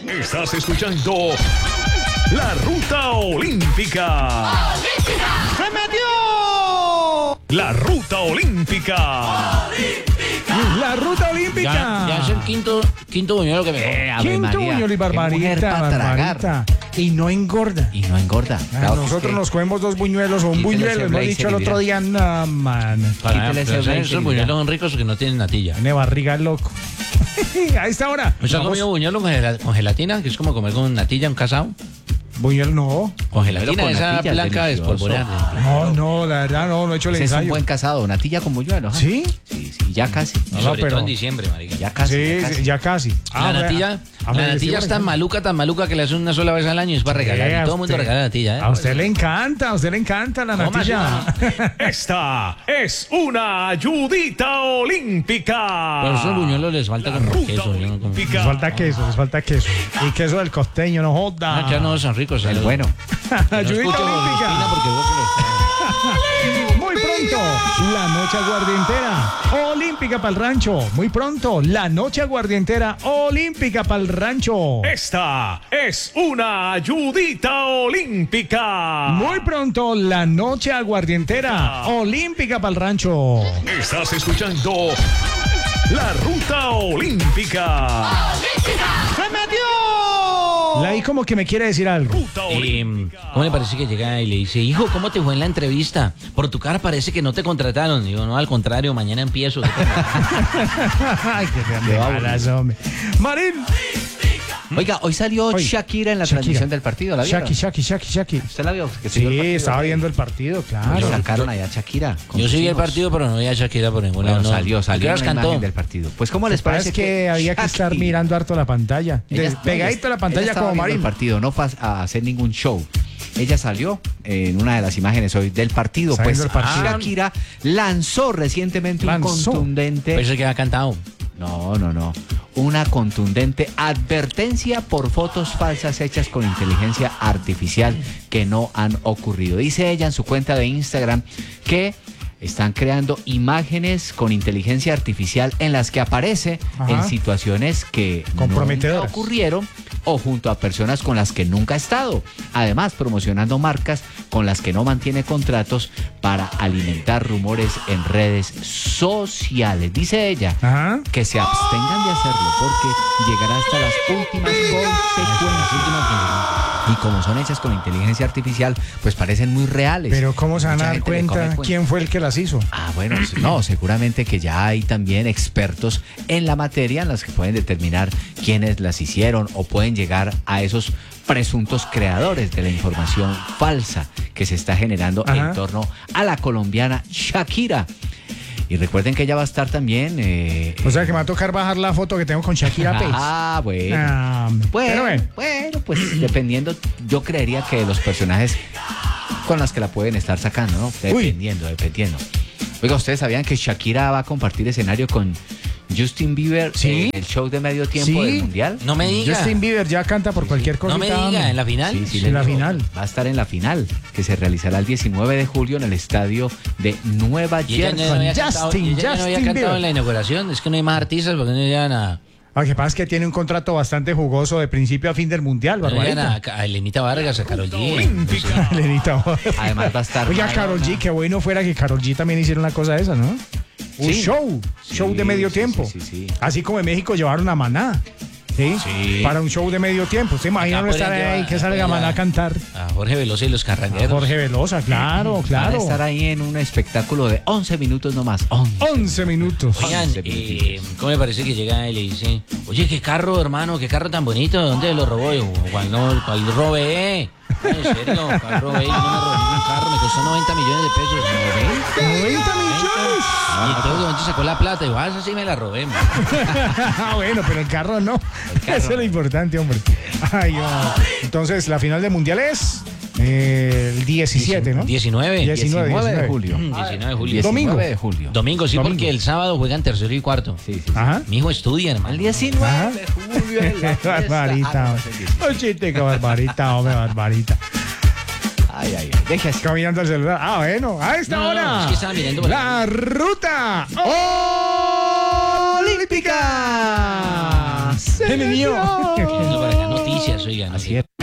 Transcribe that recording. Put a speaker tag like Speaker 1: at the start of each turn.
Speaker 1: Estás escuchando La Ruta Olímpica.
Speaker 2: ¡Se metió!
Speaker 1: La Ruta Olímpica.
Speaker 2: La Ruta Olímpica.
Speaker 3: Ya es el quinto buñuelo que me como.
Speaker 2: Quinto buñuelo y barbarita, barbarita. Y no engorda.
Speaker 4: Y no engorda. Claro,
Speaker 2: Nosotros nos comemos 2 buñuos o un
Speaker 4: Quítele
Speaker 2: buñuelo.
Speaker 4: ese
Speaker 2: Hemos
Speaker 4: blazer
Speaker 2: dicho el
Speaker 4: y
Speaker 2: otro
Speaker 4: dirá.
Speaker 2: día, no, man.
Speaker 4: Quítele ese blazer
Speaker 3: Esos
Speaker 4: y
Speaker 3: buñuelos
Speaker 4: ya.
Speaker 3: son ricos que no tienen natilla.
Speaker 2: Tiene barriga loco. A esta hora.
Speaker 3: ¿Usted ha comido buñuelo con gelatina? Que es como comer con natilla un casado.
Speaker 2: Buñuelo no.
Speaker 3: Con gelatina,
Speaker 4: con
Speaker 3: esa
Speaker 4: natilla,
Speaker 3: blanca
Speaker 4: delicioso.
Speaker 3: espolvoreada.
Speaker 2: No, la verdad no he hecho el
Speaker 4: Ese es un
Speaker 2: ensayo.
Speaker 4: buen casado, natilla con buñuelo. ¿Ah?
Speaker 2: ¿Sí?
Speaker 4: Sí, ya casi.
Speaker 2: No,
Speaker 3: Sobre
Speaker 2: pero-
Speaker 3: todo en diciembre, marica.
Speaker 4: Ya casi.
Speaker 2: Sí,
Speaker 4: ya casi.
Speaker 2: ya casi.
Speaker 3: La natilla es tan maluca que le hacen una sola vez al año y es para regalar. Y todo el mundo regala natilla, ¿eh?
Speaker 2: A usted le encanta la
Speaker 3: ¿Cómo
Speaker 2: natilla.
Speaker 1: Esta es una ayudita olímpica.
Speaker 3: Pero a esos buñuelos les falta como
Speaker 1: Ruta
Speaker 3: queso. Yo no como.
Speaker 1: Olímpica.
Speaker 2: Les falta queso. Y queso del costeño, no joda.
Speaker 3: Ya no son ricos.
Speaker 4: El bueno.
Speaker 2: Ayudita olímpica.
Speaker 3: Porque vos
Speaker 2: Muy pronto, la noche aguardientera olímpica para el rancho. Muy pronto, la noche aguardientera olímpica para el rancho.
Speaker 1: Esta es una ayudita olímpica.
Speaker 2: Muy pronto, la noche aguardientera olímpica para el rancho.
Speaker 1: Estás escuchando La Ruta Olímpica.
Speaker 2: ¡Se metió! La I como que me quiere decir algo.
Speaker 1: Ruta Olímpica.
Speaker 3: ¿Cómo le parece que llega y le dice, hijo, ¿cómo te fue en la entrevista? Por tu cara parece que no te contrataron. Digo, no, al contrario, mañana empiezo.
Speaker 2: Ay, qué de malas, hombre. Marín.
Speaker 4: Oiga, hoy salió
Speaker 2: Oye,
Speaker 4: Shakira en la
Speaker 2: Shakira.
Speaker 4: transmisión del partido. ¿La vieron?
Speaker 2: Shaki.
Speaker 4: ¿Usted la vio? Que
Speaker 2: Sí,
Speaker 4: siguió el partido
Speaker 2: estaba
Speaker 4: ayer.
Speaker 2: viendo el partido,
Speaker 4: Pues
Speaker 2: claro.
Speaker 4: sacaron allá a Shakira. con
Speaker 3: Yo
Speaker 4: sus
Speaker 3: seguí el
Speaker 4: hijos.
Speaker 3: partido, pero no vi a Shakira por ninguna.
Speaker 4: Bueno,
Speaker 3: no.
Speaker 4: salió
Speaker 3: ¿A qué
Speaker 4: una
Speaker 3: horas cantó?
Speaker 4: imagen del partido. Pues, ¿cómo les
Speaker 2: Parece
Speaker 4: parece
Speaker 2: que había que estar
Speaker 4: Shakira-
Speaker 2: mirando harto la pantalla.
Speaker 4: Ella-
Speaker 2: Pegadito a la
Speaker 4: ella
Speaker 2: pantalla
Speaker 4: estaba
Speaker 2: como
Speaker 4: viendo
Speaker 2: Marín.
Speaker 4: el partido, no fue a hacer ningún show. Ella salió en una de las imágenes hoy del partido.
Speaker 2: Está
Speaker 4: Pues
Speaker 2: viendo el partido.
Speaker 4: Shakira lanzó recientemente un
Speaker 2: Lanzó.
Speaker 4: contundente.
Speaker 3: Pensé que había cantado.
Speaker 4: No. Una contundente advertencia por fotos falsas hechas con inteligencia artificial que no han ocurrido. Dice ella en su cuenta de Instagram que están creando imágenes con inteligencia artificial en las que aparece
Speaker 2: Ajá.
Speaker 4: en situaciones que nunca
Speaker 2: Comprometedoras.
Speaker 4: ocurrieron o junto a personas con las que nunca ha estado. Además, promocionando marcas con las que no mantiene contratos para alimentar rumores en redes sociales. Dice ella
Speaker 2: Ajá.
Speaker 4: que se abstengan de hacerlo porque llegará hasta las últimas consecuencias. Y como son hechas con inteligencia artificial, pues parecen muy reales.
Speaker 2: Pero ¿cómo se van a
Speaker 4: Mucha
Speaker 2: dar
Speaker 4: gente le come
Speaker 2: cuenta quién fue el que las hizo?
Speaker 4: Ah, bueno, no, seguramente que ya hay también expertos en la materia en las que pueden determinar quiénes las hicieron o pueden llegar a esos presuntos creadores de la información falsa que se está generando
Speaker 2: Ajá.
Speaker 4: en torno a la colombiana Shakira. Y recuerden que ella va a estar también...
Speaker 2: O sea que me va a tocar bajar la foto que tengo con Shakira Page.
Speaker 4: Ah, bueno.
Speaker 2: Ah, pero
Speaker 4: Bueno, pues dependiendo, yo creería que de los personajes con los que la pueden estar sacando, ¿no? Dependiendo. Oiga, ¿ustedes sabían que Shakira va a compartir escenario con Justin Bieber
Speaker 2: ¿Sí?
Speaker 4: en el show de medio tiempo
Speaker 2: Sí.
Speaker 4: del Mundial?
Speaker 3: No me diga.
Speaker 2: Justin Bieber ya canta por cualquier cosa.
Speaker 3: No me diga, ¿en la final?
Speaker 4: Sí,
Speaker 2: en la
Speaker 4: les digo,
Speaker 2: final.
Speaker 4: Va a estar en la final, que se realizará el 19 de julio en el estadio de Nueva
Speaker 3: Y ella
Speaker 4: Jersey.
Speaker 3: no había cantado,
Speaker 2: Justin,
Speaker 3: y ella no había
Speaker 2: Justin
Speaker 3: cantado
Speaker 2: Bieber.
Speaker 3: en la inauguración. Es que no hay más artistas porque no llegan a...
Speaker 2: Lo que pasa es que tiene un contrato bastante jugoso de principio a fin del mundial,
Speaker 3: No llegan
Speaker 2: Barbarita.
Speaker 3: a Elenita Vargas, a Karol G.
Speaker 1: Olímpica.
Speaker 2: Lenita.
Speaker 4: Además va a estar...
Speaker 2: Oiga, Karol G, qué bueno fuera que Karol G también hiciera una cosa de esa, ¿no? Un
Speaker 4: Sí.
Speaker 2: show de medio
Speaker 4: sí,
Speaker 2: tiempo.
Speaker 4: sí.
Speaker 2: Así como en México llevaron a Maná. ¿Sí?
Speaker 4: Sí.
Speaker 2: Para un show de medio tiempo. ¿Se imaginan
Speaker 3: Acá
Speaker 2: estar
Speaker 3: pueden
Speaker 2: ahí
Speaker 3: llevar-
Speaker 2: que salga
Speaker 3: pueden
Speaker 2: Maná a
Speaker 3: llevar-
Speaker 2: cantar?
Speaker 3: A Jorge Velosa y los Carrangueros.
Speaker 2: Jorge Velosa, claro,
Speaker 4: Van a
Speaker 2: claro.
Speaker 4: estar ahí en un espectáculo de 11 minutos nomás.
Speaker 2: 11 minutos.
Speaker 3: Oigan,
Speaker 4: 11 minutitos.
Speaker 3: ¿cómo me parece que llega y le dice, oye, qué carro, hermano, qué carro tan bonito, ¿dónde lo robó? Y yo, ¿cuál robé? Ay, en serio, ¿cuál robé? Yo no me robé ningún carro, me costó 90 millones de pesos.
Speaker 2: 90 millones.
Speaker 3: Y entonces, ¿dónde sacó la plata? Y yo, esa sí me la robé, man.
Speaker 2: Bueno, pero el carro no.
Speaker 4: carro
Speaker 2: Eso es lo
Speaker 4: no.
Speaker 2: importante, hombre. Ay, entonces, la final del mundial es el 17, ¿no?
Speaker 3: 19.
Speaker 2: 19
Speaker 4: de julio.
Speaker 3: 19 de julio.
Speaker 4: 19
Speaker 2: Domingo.
Speaker 4: de julio.
Speaker 3: Domingo, sí,
Speaker 2: Domingo.
Speaker 3: porque el sábado juegan tercero y cuarto.
Speaker 4: Sí.
Speaker 2: Ajá.
Speaker 3: Mi hijo estudia, hermano.
Speaker 4: El 19
Speaker 2: Ajá.
Speaker 4: de julio. en la fiesta.
Speaker 2: Barbarita.
Speaker 4: Ah, no, es el 19.
Speaker 2: Ochite, que barbarita, hombre, barbarita.
Speaker 4: Ay. Deje así.
Speaker 2: Caminando el celular. Ah, bueno, a esta
Speaker 3: No,
Speaker 2: hora.
Speaker 3: es que estaba mirando por
Speaker 2: la ruta olímpica. Se
Speaker 3: No,
Speaker 2: metió.
Speaker 3: para acá, no días, oiga. ¿no?
Speaker 2: Así es.